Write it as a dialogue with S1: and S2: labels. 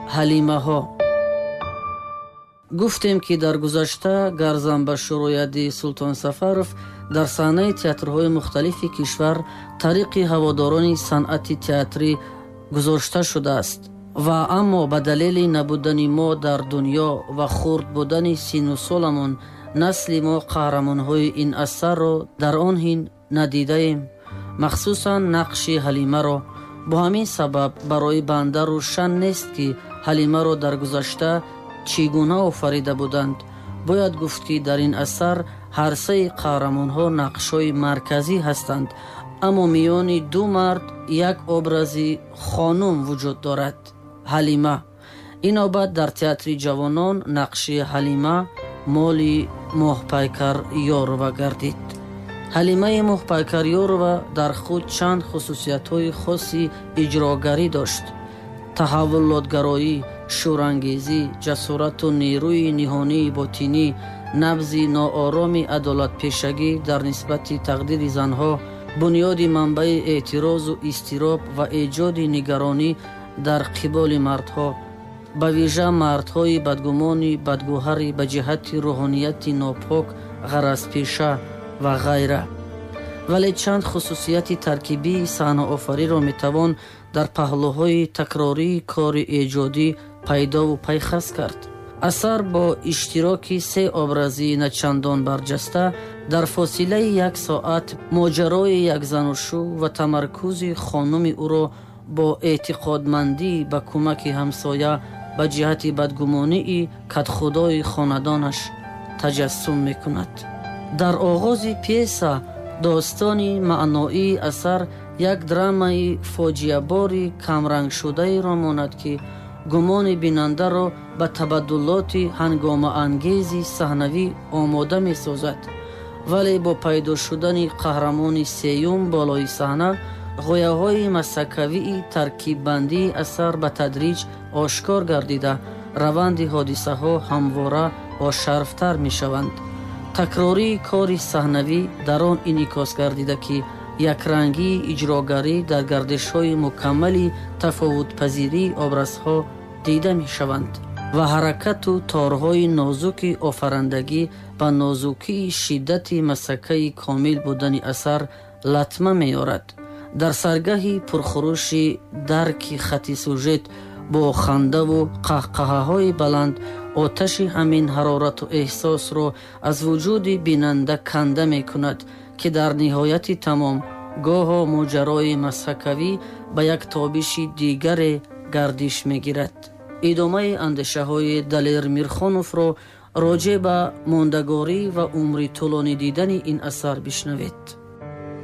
S1: ҳалимаҳо. гуфтем ки дар гузашта Гарзанбашур яди Султон Сафаров дар саҳнаи театрҳои мухталифи кишвар тариқи ҳаводорони санъати театрӣ гузошта шудааст ва аммо ба далели набудани мо дар дунё ва хурд будани сину соламон насли мо қаҳрамонҳои ин асарро дар он ҳин надидаем, махсусан нақши ҳалимаро. бо ҳамин сабаб барои банда рӯшан нест ки ҳалимаро дар гузашта чӣ гуна офарида буданд. бояд гуфт ки дар ин асар ҳар саи қаҳрамонҳо нақшҳои марказӣ ҳастанд, аммо миёни ду мард як образи хонум вуҷуд дорад, ҳалима. инобат дар театри ҷавонон нақши ҳалима моли моҳпайкар Ёрова гардид. ҳалимаи моҳпайкар Ёрова дар худ чанд хусусиятҳои хоси иҷрогарӣ дошт: таҳаввулотгароӣ, шӯрангезӣ, ҷасорату нерӯи ниҳонии ботинӣ, набзи ноороми адолатпешагӣ дар нисбати тақдири занҳо, бунёди манбаи эътирозу изтироб ва эҷоди нигаронӣ дар қиболи мардҳо, ба вижа мардҳои бадгумони бадгӯҳари ба ҷиҳати рӯҳонияти нопок, ғаразпеша ва ғайра. вале чанд хусусияти таркибии саҳнаофариро метавон дар паҳлӯҳои такрории кори эҷодӣ пайдову пайхас кард. асар бо иштироки се образи начандон барҷаста дар фосилаи 1 соат моҷарои як занушу ва тамаркузи хонуми ӯро бо эътиқодмандӣ ба кӯмаки ҳамсоя ба ҷиҳати бадгумонии кадхудои хонадонаш таҷассум мекунад. дар оғози пьеса достони маъноии асар як драмаи фоҷиабори камрангшудаеро монад ки гумони бинандаро ба табаддулоти ҳангомаангези саҳнавӣ омода месозад, вале бо пайдо шудани қаҳрамони сеюм болои саҳна ғояҳои масакавии таркиббандии асар ба тадриҷ ошкор гардида раванди ҳодисаҳо ҳамвора ошарфтар мешаванд. такрории кори саҳнавӣ дар он инъикос гардида ки якрангии иҷрогарӣ дар гардишҳои мукаммали тафовутпазирии образҳо дида мешаванд ва ҳаракату торҳои нозуки офарандагӣ ба нозукии шиддати масакаи комил будани асар латма меёрад. дар саргаҳи пурхуруши дарки хати сюжет бо хандаву қаҳқаҳаҳои баланд оташи ҳамин ҳарорату эҳсосро аз вуҷуди бинанда канда мекунад ки дар ниҳояти тамом гоҳо моҷарои масакавӣ ба як тобиши дигаре гардиш мегирад. идомаи андешаҳои Далер Мирхоновро роҷеъ ба мондагорӣ ва умри тӯлонӣ дидани ин асар бишнавед.